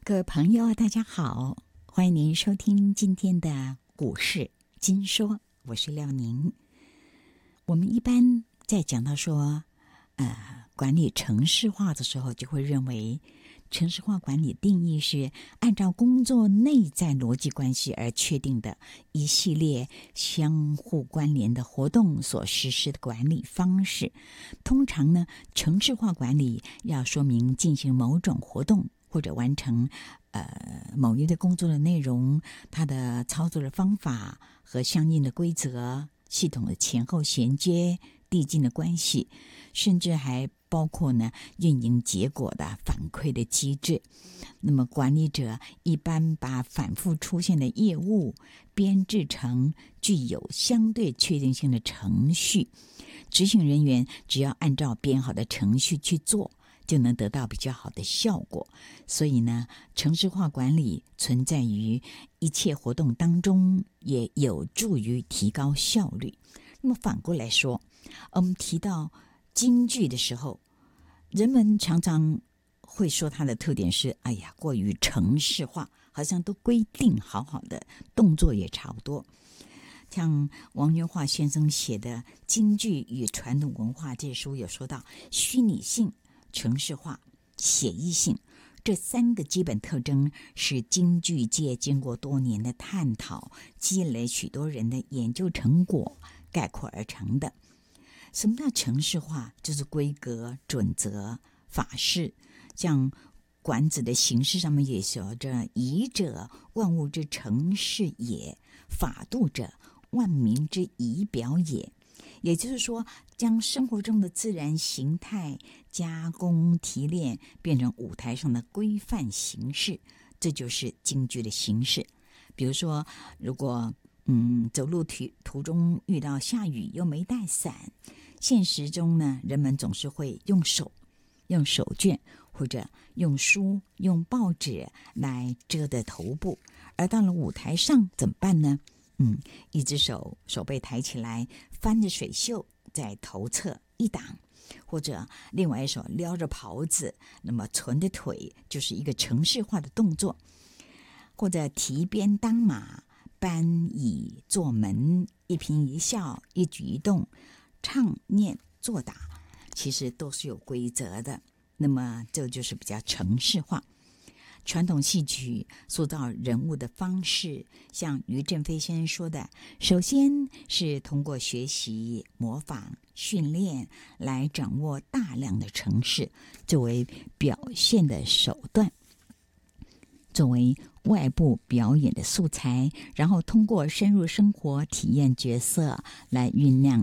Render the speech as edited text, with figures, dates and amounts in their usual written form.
各位朋友，大家好，欢迎您收听今天的股市金说，我是廖宁。我们一般在讲到说，管理程式化的时候，就会认为程式化管理定义是按照工作内在逻辑关系而确定的一系列相互关联的活动所实施的管理方式。通常呢，程式化管理要说明进行某种活动或者完成某一个工作的内容，它的操作的方法和相应的规则、系统的前后衔接、递进的关系，甚至还包括呢运营结果的反馈的机制。那么管理者一般把反复出现的业务编制成具有相对确定性的程序，执行人员只要按照编好的程序去做，就能得到比较好的效果。所以呢，程式化管理存在于一切活动当中，也有助于提高效率。那么反过来说，我们提到京剧的时候，人们常常会说它的特点是过于程式化，好像都规定好好的，动作也差不多。像王元化先生写的《京剧与传统文化》这书有说到，虚拟性、程式化、写意性这三个基本特征是京剧界经过多年的探讨，积累许多人的研究成果概括而成的。什么叫程式化？就是规格、准则、法式。像管子的形式上面也写着，仪者万物之程式也，法度者万民之仪表也。也就是说，将生活中的自然形态加工提炼，变成舞台上的规范形式，这就是京剧的形式。比如说，如果走路途中遇到下雨又没带伞，现实中呢，人们总是会用手绢或者用书、用报纸来遮的头部，而到了舞台上怎么办呢？一只手背抬起来，翻着水袖在头侧一挡，或者另外一手撩着袍子，那么存着腿，就是一个程式化的动作。或者提鞭当马，搬椅坐门，一颦一笑，一举一动，唱念作打，其实都是有规则的。那么这就是比较程式化。传统戏曲塑造人物的方式，像于正飞先生说的，首先是通过学习、模仿、训练来掌握大量的程式，作为表现的手段，作为外部表演的素材，然后通过深入生活体验角色来酝酿